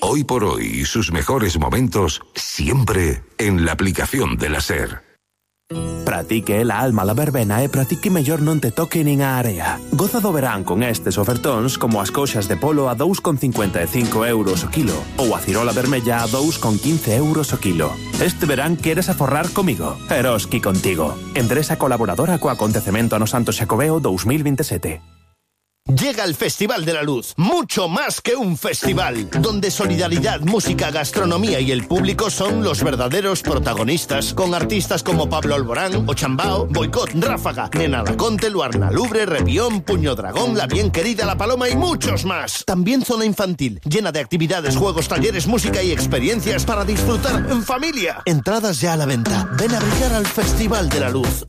Hoy por hoy y sus mejores momentos siempre en la aplicación de la SER. Pratique la alma la verbena e pratique mellor non te toque nin a area. Goza do verán con estes ofertóns como as coxas de polo a 2,55 euros o kilo ou a cirola vermella a 2,15 euros o kilo. Este verán queres aforrar comigo? Eroski contigo. Empresa colaboradora co acontecemento Ano Santo Xacobeo 2027. Llega el Festival de la Luz, mucho más que un festival, donde solidaridad, música, gastronomía y el público son los verdaderos protagonistas, con artistas como Pablo Alborán, Ochambao, Boicot, Ráfaga, Nena Laconte, Luarna Lubre, Revión, Puño Dragón, La Bien Querida, La Paloma y muchos más. También zona infantil, llena de actividades, juegos, talleres, música y experiencias para disfrutar en familia. Entradas ya a la venta. Ven a brillar al Festival de la Luz.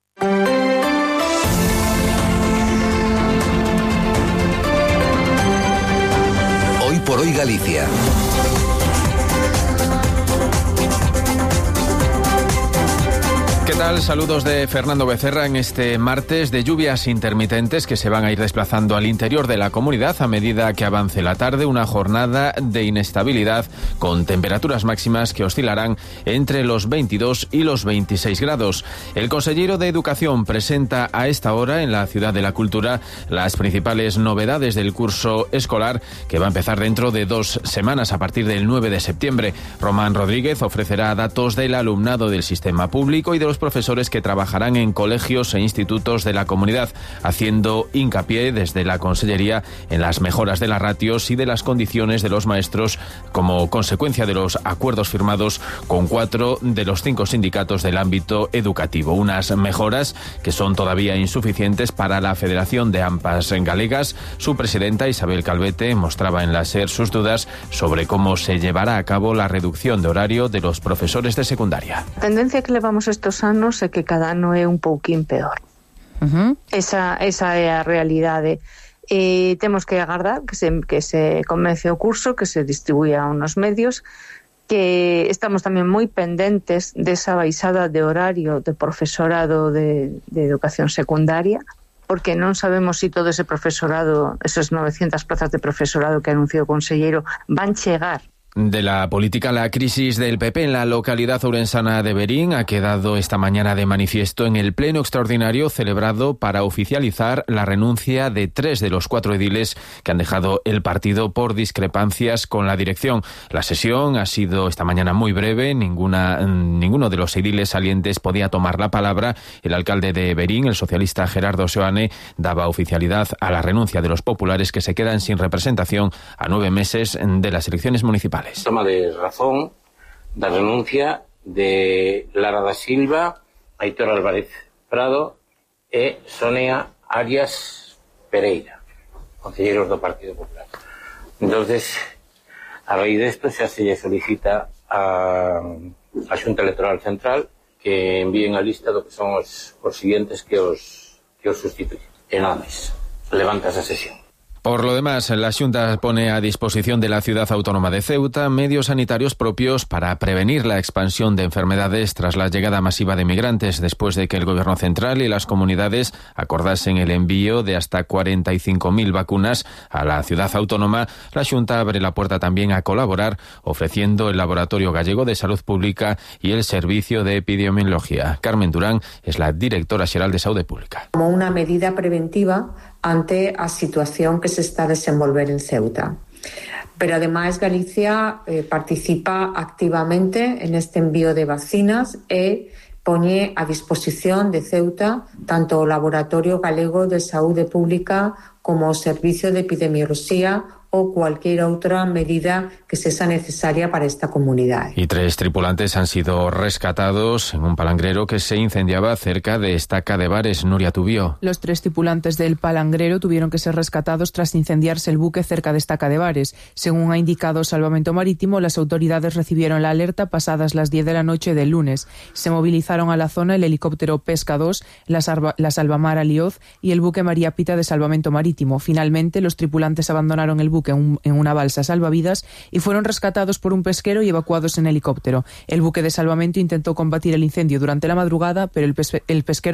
Hoy por hoy Galicia. ¿Qué tal? Saludos de Fernando Becerra en este martes de lluvias intermitentes que se van a ir desplazando al interior de la comunidad a medida que avance la tarde, una jornada de inestabilidad con temperaturas máximas que oscilarán entre los 22 y los 26 grados. El consejero de Educación presenta a esta hora en la Ciudad de la Cultura las principales novedades del curso escolar que va a empezar dentro de 2 semanas a partir del 9 de septiembre. Román Rodríguez ofrecerá datos del alumnado del sistema público y de los profesores que trabajarán en colegios e institutos de la comunidad, haciendo hincapié desde la Consellería en las mejoras de las ratios y de las condiciones de los maestros como consecuencia de los acuerdos firmados con 4 de los 5 sindicatos del ámbito educativo. Unas mejoras que son todavía insuficientes para la Federación de AMPAs Galegas. Su presidenta, Isabel Calvete, mostraba en la SER sus dudas sobre cómo se llevará a cabo la reducción de horario de los profesores de secundaria. A tendencia que levamos estos anos é que cada ano é un pouquín peor. Esa é a realidade. Temos que agardar que se comece o curso, que se distribuya unos medios, que estamos tamén moi pendentes desa baixada de horario de profesorado de educación secundaria, porque non sabemos se todo ese profesorado, esos 900 plazas de profesorado que anunció o conselleiro, van chegar. De la política, la crisis del PP en la localidad ourensana de Verín ha quedado esta mañana de manifiesto en el pleno extraordinario celebrado para oficializar la renuncia de 3 de los 4 ediles que han dejado el partido por discrepancias con la dirección. La sesión ha sido esta mañana muy breve, ninguno de los ediles salientes podía tomar la palabra. El alcalde de Verín, el socialista Gerardo Seoane, daba oficialidad a la renuncia de los populares que se quedan sin representación a 9 meses de las elecciones municipales. Toma de razón da renuncia de Lara da Silva, Aitor Álvarez Prado e Sonia Arias Pereira, concelleiros do Partido Popular. Entonces, a raíz desto xa se lle solicita a Xunta Electoral Central que envíen a lista do que son os siguientes que os sustituyen. E nada máis. Levanta esa sesión. Por lo demás, la Xunta pone a disposición de la Ciudad Autónoma de Ceuta medios sanitarios propios para prevenir la expansión de enfermedades tras la llegada masiva de migrantes, después de que el Gobierno central y las comunidades acordasen el envío de hasta 45.000 vacunas a la Ciudad Autónoma. La Xunta abre la puerta también a colaborar, ofreciendo el Laboratorio Gallego de Salud Pública y el Servicio de Epidemiología. Carmen Durán es la directora xeral de Saúde Pública. Como una medida preventiva ante a situación que se está a desenvolver en Ceuta. Pero ademais Galicia participa activamente en este envío de vacinas e poñe a disposición de Ceuta tanto o Laboratorio Galego de Saúde Pública como o Servicio de Epidemioloxía o cualquier otra medida que sea necesaria para esta comunidad. Y 3 tripulantes han sido rescatados en un palangrero que se incendiaba cerca de Estaca de Bares. Nuria Tubío. Los 3 tripulantes del palangrero tuvieron que ser rescatados tras incendiarse el buque cerca de Estaca de Bares. Según ha indicado Salvamento Marítimo, las autoridades recibieron la alerta pasadas las 10 de la noche del lunes. Se movilizaron a la zona el helicóptero Pesca 2, la Salvamar Alioz y el buque María Pita de Salvamento Marítimo. Finalmente, los tripulantes abandonaron el buque en una balsa salvavidas y fueron rescatados por un pesquero y evacuados en helicóptero. El buque de salvamento intentó combatir el incendio durante la madrugada, pero el pesquero